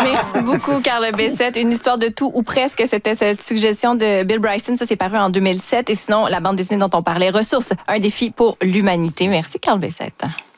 Merci beaucoup, Carl Bessette. Une histoire de tout ou presque. C'était cette suggestion de Bill Bryson. Ça, c'est paru en 2007. Et sinon, la bande dessinée dont on parlait, Ressources, un défi pour l'humanité. Merci, Carl Bessette.